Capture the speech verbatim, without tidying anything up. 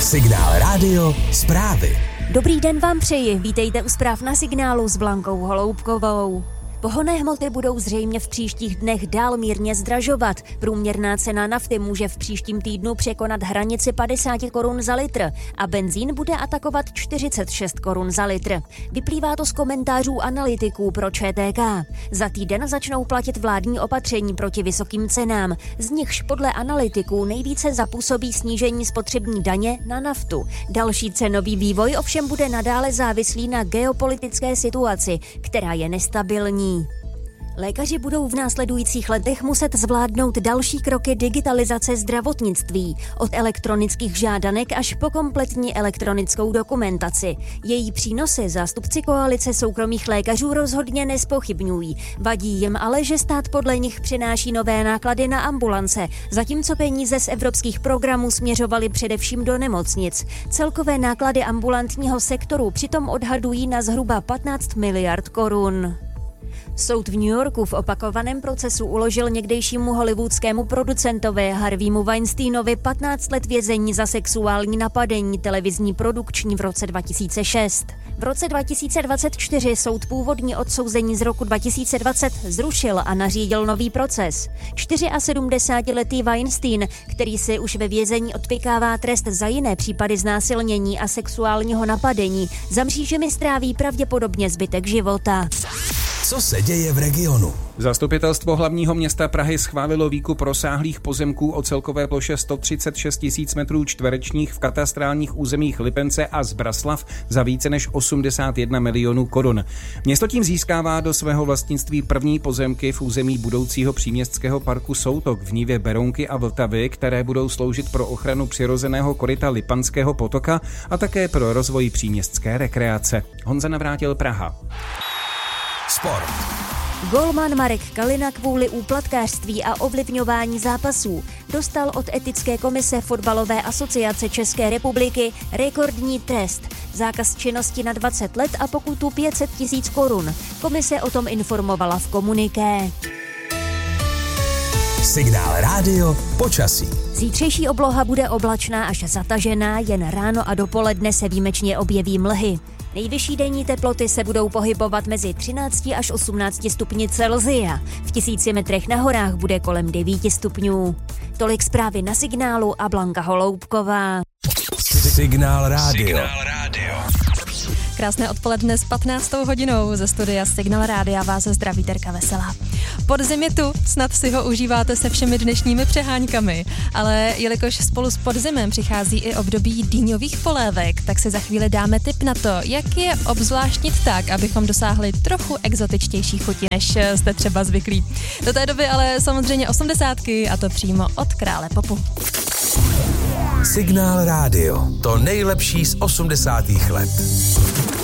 Signál Rádio zprávy. Dobrý den vám přeji, vítejte u zpráv na Signálu s Blankou Holoubkovou. Pohonné hmoty budou zřejmě v příštích dnech dál mírně zdražovat. Průměrná cena nafty může v příštím týdnu překonat hranici padesát korun za litr a benzín bude atakovat čtyřicet šest korun za litr. Vyplývá to z komentářů analytiků pro Č T K. Za týden začnou platit vládní opatření proti vysokým cenám. Z nichž podle analytiků nejvíce zapůsobí snížení spotřební daně na naftu. Další cenový vývoj ovšem bude nadále závislý na geopolitické situaci, která je nestabilní. Lékaři budou v následujících letech muset zvládnout další kroky digitalizace zdravotnictví, od elektronických žádanek až po kompletní elektronickou dokumentaci. Její přínosy zástupci koalice soukromých lékařů rozhodně nezpochybňují. Vadí jim ale, že stát podle nich přináší nové náklady na ambulance, zatímco peníze z evropských programů směřovaly především do nemocnic. Celkové náklady ambulantního sektoru přitom odhadují na zhruba patnáct miliard korun. Soud v New Yorku v opakovaném procesu uložil někdejšímu hollywoodskému producentovi Harveymu Weinsteinovi patnáct let vězení za sexuální napadení televizní produkční v roce dva tisíce šest. V roce dva tisíce dvacet čtyři soud původní odsouzení z roku dva tisíce dvacet zrušil a nařídil nový proces. sedmdesátičtyřletý Weinstein, který si už ve vězení odpykává trest za jiné případy znásilnění a sexuálního napadení, za mřížemi stráví pravděpodobně zbytek života. Co se děje v regionu? Zastupitelstvo hlavního města Prahy schválilo výkup rozsáhlých pozemků o celkové ploše sto třicet šest tisíc metrů čtverečních v katastrálních územích Lipence a Zbraslav za více než osmdesát jedna milionů korun. Město tím získává do svého vlastnictví první pozemky v území budoucího příměstského parku Soutok v nivě Berounky a Vltavy, které budou sloužit pro ochranu přirozeného koryta Lipanského potoka a také pro rozvoj příměstské rekreace. Honza Navrátil, Praha. Sport. Golman Marek Kalina kvůli úplatkářství a ovlivňování zápasů dostal od etické komise Fotbalové asociace České republiky rekordní trest. Zákaz činnosti na dvacet let a pokutu pět set tisíc korun. Komise o tom informovala v komuniké. Signál Rádio počasí. Zítřejší obloha bude oblačná až zatažená, jen ráno a dopoledne se výjimečně objeví mlhy. Nejvyšší denní teploty se budou pohybovat mezi třinácti až osmnácti stupni Celsia. V tisíci metrech na horách bude kolem devíti stupňů. Tolik zprávy na Signálu a Blanka Holoubková. Signál Rádio. Signál Rádio. Krásné odpoledne s patnáctou hodinou ze studia Signál Rádia vás zdraví Terka Veselá. Podzim je tu, snad si ho užíváte se všemi dnešními přeháňkami, ale jelikož spolu s podzimem přichází i období dýňových polévek, tak si za chvíli dáme tip na to, jak je obzvláštnit tak, abychom dosáhli trochu exotičtější chuti, než jste třeba zvyklí. Do té doby ale samozřejmě osmdesátky a to přímo od krále popu. Signál Rádio. To nejlepší z osmdesátých let.